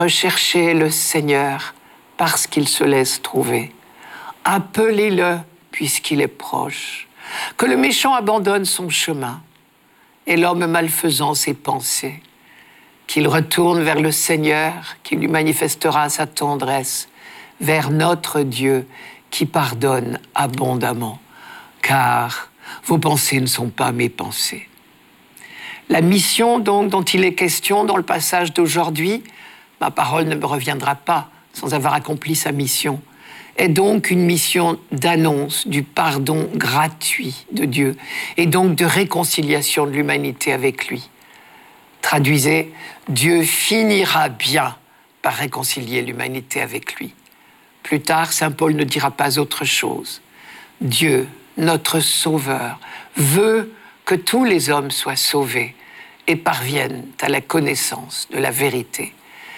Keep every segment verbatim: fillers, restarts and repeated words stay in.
Recherchez le Seigneur parce qu'il se laisse trouver. Appelez-le puisqu'il est proche. Que le méchant abandonne son chemin et l'homme malfaisant ses pensées. Qu'il retourne vers le Seigneur qui lui manifestera sa tendresse, vers notre Dieu qui pardonne abondamment. Car vos pensées ne sont pas mes pensées. La mission donc dont il est question dans le passage d'aujourd'hui, ma parole ne me reviendra pas sans avoir accompli sa mission, est donc une mission d'annonce du pardon gratuit de Dieu et donc de réconciliation de l'humanité avec lui. Traduisez, Dieu finira bien par réconcilier l'humanité avec lui. Plus tard, saint Paul ne dira pas autre chose. Dieu, notre Sauveur, veut que tous les hommes soient sauvés et parviennent à la connaissance de la vérité.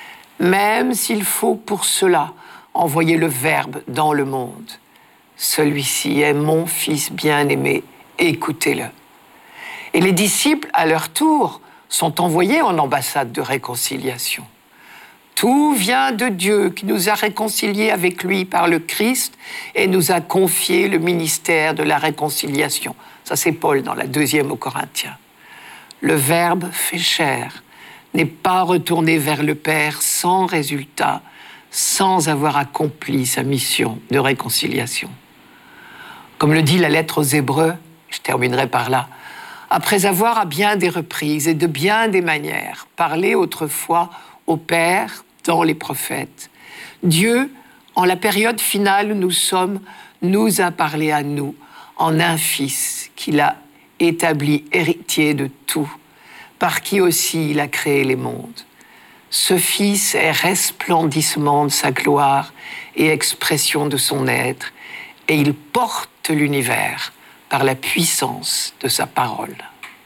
Même s'il faut pour cela envoyer le Verbe dans le monde. Celui-ci est mon Fils bien-aimé, écoutez-le. Et les disciples, à leur tour, sont envoyés en ambassade de réconciliation. Tout vient de Dieu qui nous a réconciliés avec lui par le Christ et nous a confié le ministère de la réconciliation. Ça, c'est Paul dans la deuxième aux Corinthiens. Le Verbe fait chair, n'est pas retourné vers le Père sans résultat, sans avoir accompli sa mission de réconciliation. Comme le dit la lettre aux Hébreux, je terminerai par là, après avoir à bien des reprises et de bien des manières parlé autrefois au Père dans les prophètes, Dieu, en la période finale où nous sommes, nous a parlé à nous en un Fils qu'il a établi héritier de tout, par qui aussi il a créé les mondes. Ce Fils est resplendissement de sa gloire et expression de son être, et il porte l'univers par la puissance de sa parole.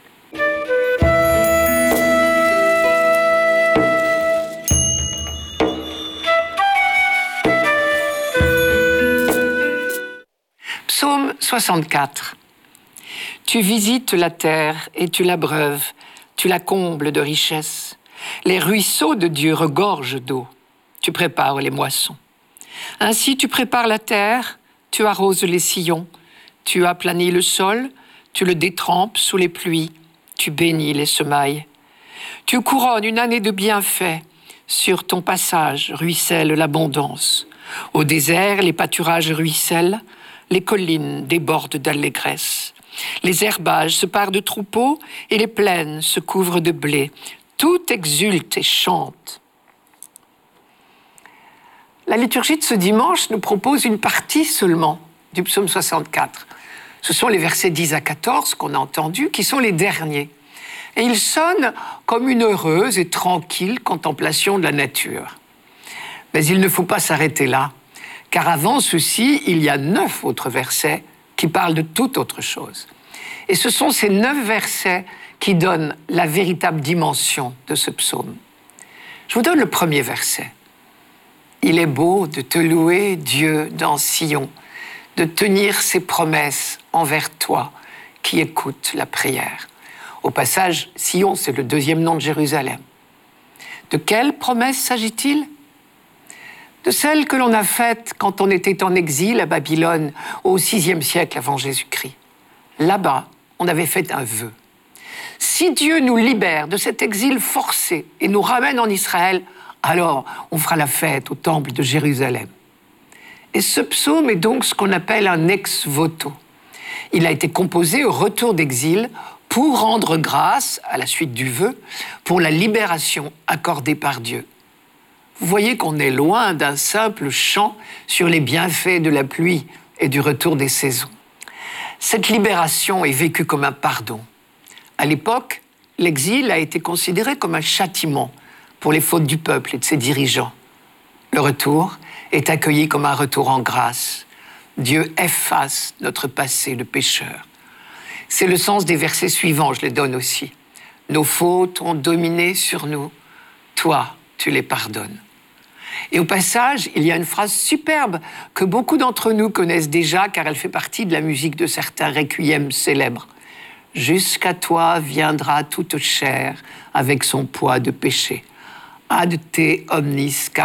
Psaume soixante-quatre. Tu visites la terre et tu l'abreuves, tu la combles de richesses. Les ruisseaux de Dieu regorgent d'eau. Tu prépares les moissons. Ainsi tu prépares la terre, tu arroses les sillons, tu aplanis le sol, tu le détrempes sous les pluies, tu bénis les semailles. Tu couronnes une année de bienfaits. Sur ton passage ruisselle l'abondance. Au désert, les pâturages ruissellent, les collines débordent d'allégresse. Les herbages se parent de troupeaux et les plaines se couvrent de blé. Tout exulte et chante. La liturgie de ce dimanche nous propose une partie seulement du psaume soixante-quatre. Ce sont les versets dix à quatorze qu'on a entendus, qui sont les derniers. Et ils sonnent comme une heureuse et tranquille contemplation de la nature. Mais il ne faut pas s'arrêter là, car avant ceci, il y a neuf autres versets qui parlent de toute autre chose. Et ce sont ces neuf versets qui donnent la véritable dimension de ce psaume. Je vous donne le premier verset. « Il est beau de te louer, Dieu, dans Sion, de tenir ses promesses envers toi, qui écoutes la prière. » Au passage, Sion, c'est le deuxième nom de Jérusalem. De quelle promesse s'agit-il ? De celle que l'on a faite quand on était en exil à Babylone au sixième siècle avant Jésus-Christ. Là-bas, on avait fait un vœu. Si Dieu nous libère de cet exil forcé et nous ramène en Israël, alors on fera la fête au temple de Jérusalem. Et ce psaume est donc ce qu'on appelle un ex-voto. Il a été composé au retour d'exil pour rendre grâce, à la suite du vœu, pour la libération accordée par Dieu. Vous voyez qu'on est loin d'un simple chant sur les bienfaits de la pluie et du retour des saisons. Cette libération est vécue comme un pardon. À l'époque, l'exil a été considéré comme un châtiment pour les fautes du peuple et de ses dirigeants. Le retour est accueilli comme un retour en grâce. Dieu efface notre passé de pécheur. C'est le sens des versets suivants, je les donne aussi. Nos fautes ont dominé sur nous. Toi, tu les pardonnes. Et au passage, il y a une phrase superbe que beaucoup d'entre nous connaissent déjà car elle fait partie de la musique de certains requiems célèbres. Jusqu'à toi viendra toute chair avec son poids de péché. ad te omnis